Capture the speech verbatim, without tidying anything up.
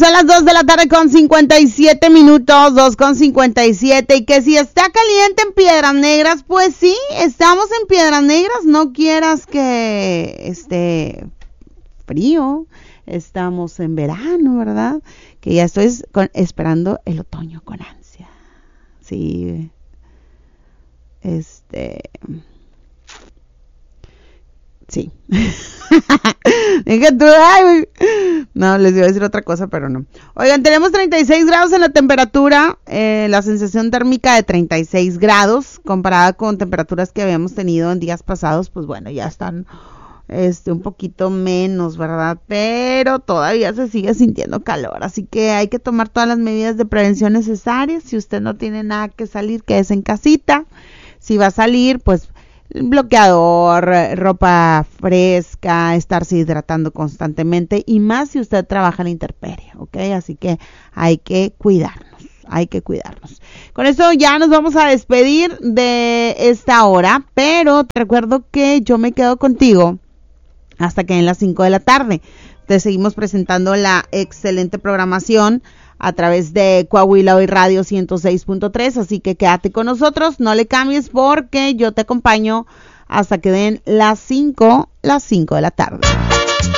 son las dos de la tarde con cincuenta y siete minutos, dos con cincuenta y siete, y que si está caliente en Piedras Negras, pues sí, estamos en Piedras Negras, no quieras que esté frío, estamos en verano, ¿verdad? Que ya estoy con, esperando el otoño con ansia, sí, este... Sí. Dije tú, ay, no, les iba a decir otra cosa, pero no. Oigan, tenemos treinta y seis grados en la temperatura, eh, la sensación térmica de treinta y seis grados, comparada con temperaturas que habíamos tenido en días pasados, pues bueno, ya están este un poquito menos, ¿verdad? Pero todavía se sigue sintiendo calor, así que hay que tomar todas las medidas de prevención necesarias. Si usted no tiene nada que salir, quédese en casita. Si va a salir, pues bloqueador, ropa fresca, estarse hidratando constantemente, y más si usted trabaja en la intemperie, ¿ok? Así que hay que cuidarnos, hay que cuidarnos. Con eso ya nos vamos a despedir de esta hora, pero te recuerdo que yo me quedo contigo hasta que en las cinco de la tarde. Te seguimos presentando la excelente programación a través de Coahuila Hoy Radio ciento seis punto tres, así que quédate con nosotros, no le cambies porque yo te acompaño hasta que den las cinco, las cinco de la tarde.